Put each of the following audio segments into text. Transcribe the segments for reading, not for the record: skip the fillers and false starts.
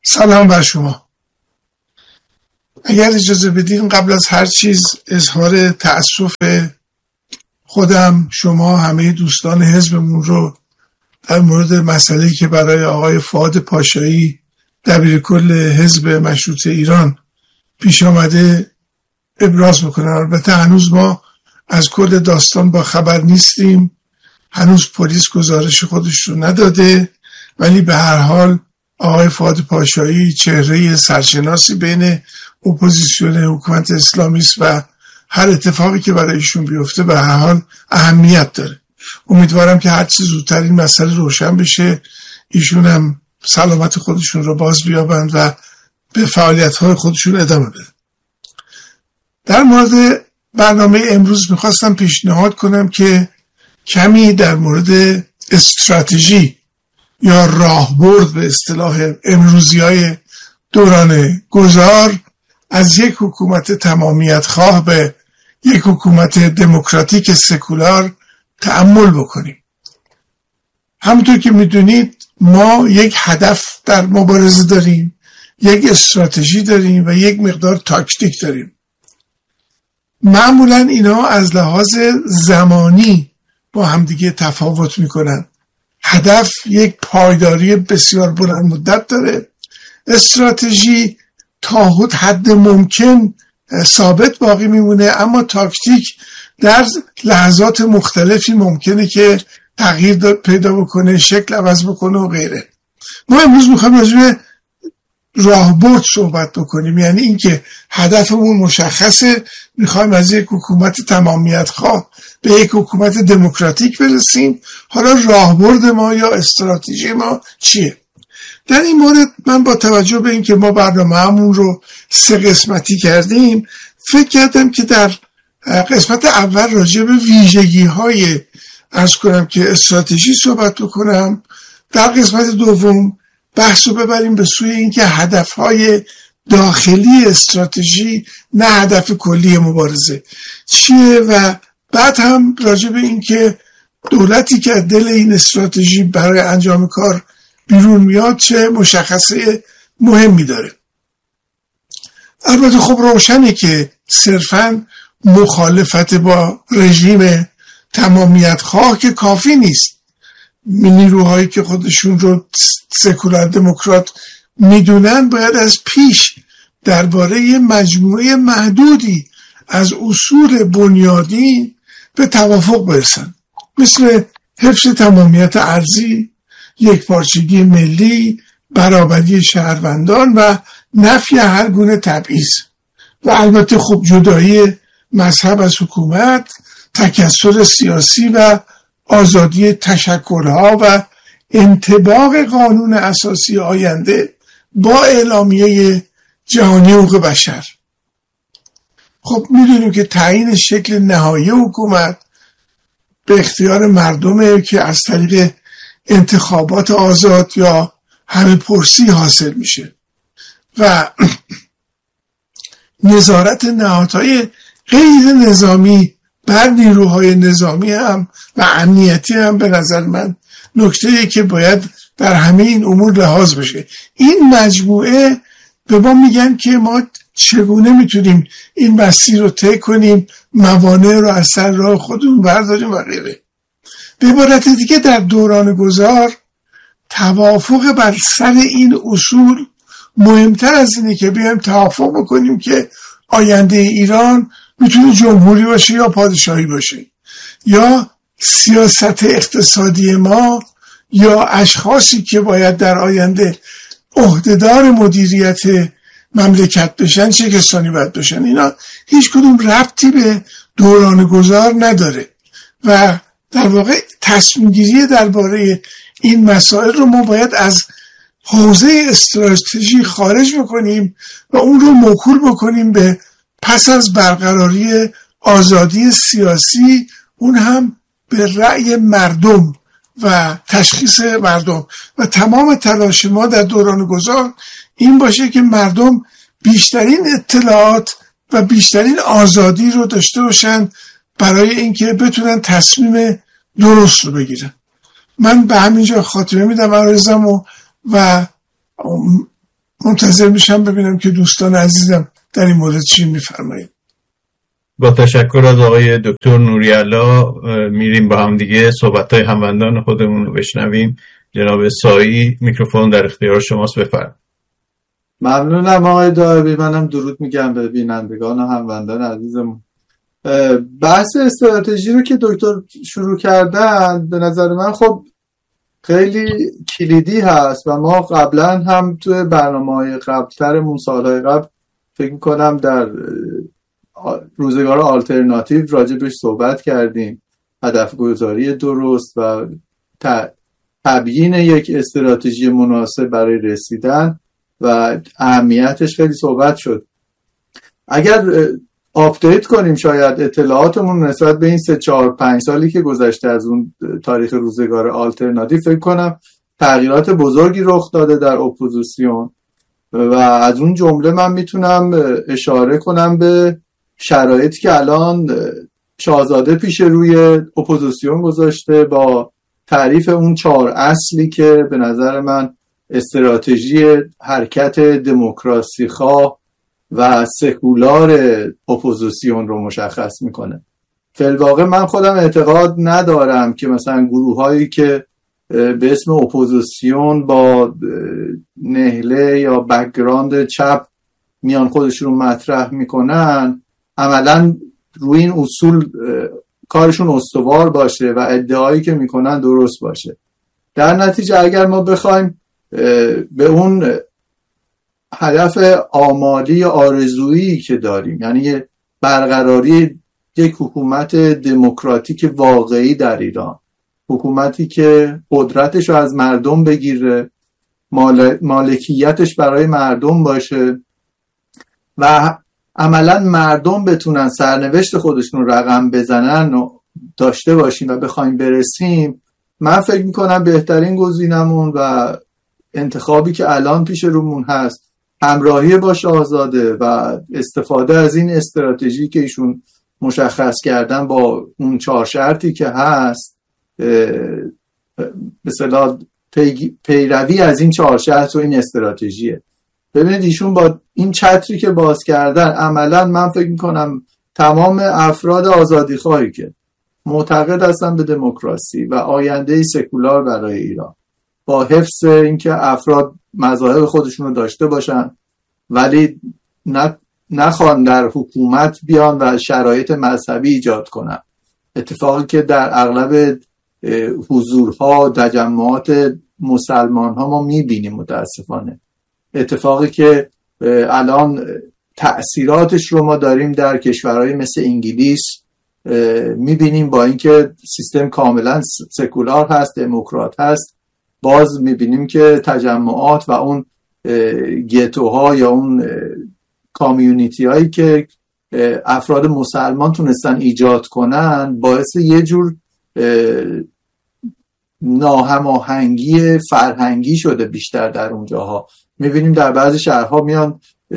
سلام بر شما. اگر اجازه بدین قبل از هر چیز اظهار تأسف خودم، شما، همه دوستان حزبمون رو در مورد مسئله‌ای که برای آقای فؤاد پاشایی دبیرکل حزب مشروطه ایران پیش آمده ابراز میکنم. البته هنوز ما از کل داستان با خبر نیستیم، هنوز پلیس گزارش خودش رو نداده، ولی به هر حال آقای فؤاد پاشایی چهره سرشناسی بین اپوزیسیون حکومت اسلامی است و هر اتفاقی که برایشون بیفته به هر حال اهمیت داره. امیدوارم که هر چه زودتر این مسئله روشن بشه، ایشون هم سلامت خودشون رو باز بیابند و به فعالیت‌های خودشون ادامه بدن. در مورد برنامه امروز میخواستم پیشنهاد کنم که کمی در مورد استراتژی یا راهبرد به اصطلاح امروزی‌های دوران گذار از یک حکومت تمامیت خواه به یک حکومت دموکراتیک سکولار تأمل بکنیم. همونطور که میدونید ما یک هدف در مبارزه داریم، یک استراتژی داریم و یک مقدار تاکتیک داریم. معمولا اینا از لحاظ زمانی با همدیگه تفاوت میکنن. هدف یک پایداری بسیار بلند مدت داره، استراتژی تا حد ممکن ثابت باقی میمونه، اما تاکتیک در لحظات مختلفی ممکنه که تغییر پیدا بکنه، شکل عوض بکنه و غیره. ما امروز میخوایم راجع به راهبرد صحبت بکنیم، یعنی اینکه هدفمون مشخصه، میخوایم از یک حکومت تمامیت خواه به یک حکومت دموکراتیک برسیم. حالا راهبرد ما یا استراتژی ما چیه؟ در این مورد من با توجه به اینکه ما برنامه‌مون رو 3 قسمتی کردیم، فکر کردم که در قسمت اول راجع به ویژگی‌های عرض کنم که استراتژی صحبت بکنم، در قسمت دوم بحث رو ببریم به سوی اینکه هدف‌های داخلی استراتژی نه هدف کلی مبارزه چیه، و بعد هم راجع به اینکه دولتی که دل این استراتژی برای انجام کار بیرون میاد چه مشخصه مهمی داره. البته خب روشنه که صرفاً مخالفت با رژیم تمامیت خواه که کافی نیست. نیروهایی که خودشون رو سکولار دموکرات میدونن باید از پیش درباره مجموعه محدودی از اصول بنیادین به توافق برسن، مثل حفظ تمامیت ارضی، یکپارچگی ملی، برابری شهروندان و نفی هر گونه تبعیض، و البته خب جدایی مذهب از حکومت، تکثر سیاسی و آزادی تشکل‌ها و انطباق قانون اساسی آینده با اعلامیه جهانی حقوق بشر. خب میدونیم که تعیین شکل نهایی حکومت به اختیار مردمه که از طریق انتخابات آزاد یا همه پرسی حاصل میشه و نظارت نهادهای غیر نظامی بر نیروهای نظامی هم و امنیتی هم به نظر من نکته‌ای که باید در همه این امور لحاظ بشه. این مجموعه به ما میگن که ما چگونه میتونیم این مسیر رو طی کنیم، موانع رو از سر راه خودمون برداریم و غیره. به عبارت دیگه در دوران گذار توافق بر سر این اصول مهمتر از اینه که بیایم توافق بکنیم که آینده ایران میتونه جمهوری باشه یا پادشاهی باشه، یا سیاست اقتصادی ما یا اشخاصی که باید در آینده عهدهدار مدیریت مملکت بشن چه کسانی باید بشن. اینا هیچ کدوم ربطی به دوران گذار نداره و در واقع تصمیم گیری درباره این مسائل رو ما باید از حوزه استراتژی خارج بکنیم و اون رو موکول بکنیم به پس از برقراری آزادی سیاسی، اون هم به رأی مردم و تشخیص مردم، و تمام تلاش ما در دوران گذار این باشه که مردم بیشترین اطلاعات و بیشترین آزادی رو داشته باشن برای اینکه بتونن تصمیم درست رو بگیرن. من به همینجا خاتمه میدم عرضمو و منتظر میشم ببینم که دوستان عزیزم در این مورد چی میفرمایید. با تشکر از آقای دکتر نوری‌الله میریم با هم دیگه صحبت‌های هموندان خودمون رو بشنویم. جناب سایی میکروفون در اختیار شماست، بفرمایید. ممنونم آقای دائبی. منم درود میگم به بینندگان و هموندان عزیزمون. بحث استراتژی رو که دکتر شروع کردن به نظر من خب خیلی کلیدی هست و ما قبلا هم توی برنامه‌های قبلترمون سالهای قبل فکر می‌کنم در روزگار آلترناتیو راجبش صحبت کردیم. هدف گذاری درست و تبیین یک استراتژی مناسب برای رسیدن و اهمیتش خیلی صحبت شد. اگر آپدیت کنیم شاید اطلاعاتمون نسبت به این 3-4-5 سالی که گذشته از اون تاریخ روزگار آلترناتیو، فکر کنم تغییرات بزرگی رخ داده در اپوزیسیون و از اون جمله من میتونم اشاره کنم به شرایطی که الان شاهزاده پیش روی اپوزیسیون گذاشته با تعریف اون 4 اصلی که به نظر من استراتژی حرکت دموکراسی خواه و سکولار اپوزیسیون رو مشخص میکنه. فی‌الواقع من خودم اعتقاد ندارم که مثلا گروهایی که به اسم اپوزیسیون با نهله یا بک‌گراند چپ میان خودشون مطرح میکنن عملاً روی این اصول کارشون استوار باشه و ادعایی که میکنن درست باشه. در نتیجه اگر ما بخوایم به اون هدف آمالی آرزویی که داریم، یعنی برقراری یک حکومت دموکراتیک واقعی در ایران، حکومتی که قدرتش رو از مردم بگیره، مالکیتش برای مردم باشه و عملا مردم بتونن سرنوشت خودشون رقم بزنن و داشته باشیم و بخوایم برسیم، من فکر میکنم بهترین گزینمون و انتخابی که الان پیش رومون هست همراهی با شاهزاده و استفاده از این استراتژی که ایشون مشخص کردن با اون 4 شرطی که هست، به اصطلاح پیروی از این 4 شرط و این استراتژیه. ببینید ایشون با این چتری که باز کردن عملا من فکر میکنم تمام افراد آزادیخواهی که معتقد هستن به دموکراسی و آینده سکولار برای ایران، با حفظ اینکه افراد مذاهب خودشون رو داشته باشن ولی نخوان در حکومت بیان و شرایط مذهبی ایجاد کنن، اتفاقی که در اغلب حضورها تجمعات مسلمان ها ما میبینیم متاسفانه، اتفاقی که الان تأثیراتش رو ما داریم در کشورهای مثل انگلیس میبینیم. با اینکه سیستم کاملا سکولار هست، دموکرات هست، باز میبینیم که تجمعات و اون گتوها یا اون کامیونیتی هایی که افراد مسلمان تونستن ایجاد کنن باعث یه جور ناهماهنگی فرهنگی شده بیشتر در اونجاها. میبینیم در بعضی شهرها میان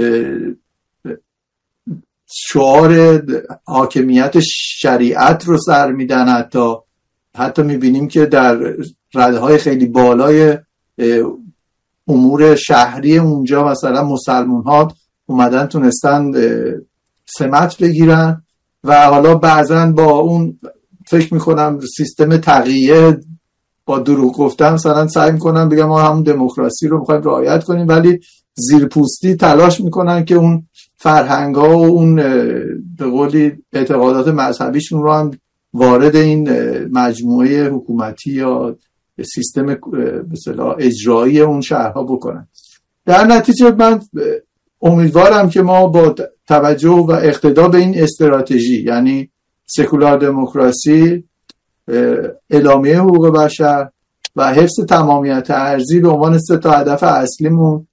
شعار حاکمیت شریعت رو سر میدن، حتی میبینیم که در رده‌های خیلی بالای امور شهری اونجا مثلا مسلمان ها اومدن تونستن سمت بگیرن و حالا بعضن با اون فکر میکنم سیستم تقیه با دروغ گفتن مثلا سعی میکنن بگم ما همون دموکراسی رو میخوایم رعایت کنیم، ولی زیرپوستی تلاش میکنن که اون فرهنگ‌ها و اون به قولی اعتقادات مذهبیشون رو هم وارد این مجموعه حکومتی یا سیستم به اصطلاح اجرایی اون شهرها بکنن. در نتیجه من امیدوارم که ما با توجه و اقتدا به این استراتژی، یعنی سکولار دموکراسی، اعلامیه حقوق بشر و حفظ تمامیت ارضی به عنوان 3 تا هدف اصلیمون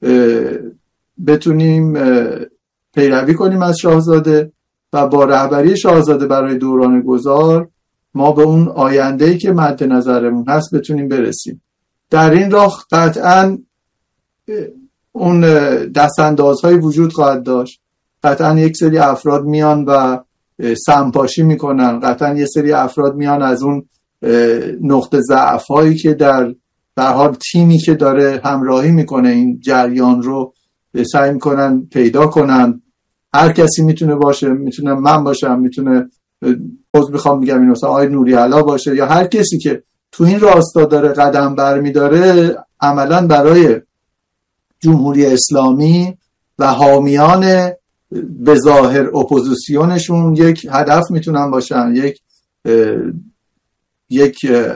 بتونیم پیروی کنیم از شاهزاده و با رهبری شاهزاده برای دوران گذار ما به اون آینده‌ای که مد نظرمون هست بتونیم برسیم. در این راه قطعاً اون دستاندازهای وجود خواهد داشت، قطعاً یک سری افراد میان و سمپاشی میکنن، قطعاً یک سری افراد میان از اون نقطه ضعف هایی که در به هر حال تیمی که داره همراهی میکنه این جریان رو سعی میکنن پیدا کنن. هر کسی میتونه باشه، میتونه من باشم، میتونه بخوام بگم این مثلا آقای نوری‌علا باشه، یا هر کسی که تو این راستا داره قدم برمیداره، عملا برای جمهوری اسلامی و حامیان به ظاهر اپوزیسیونشون یک هدف میتونن باشن، یک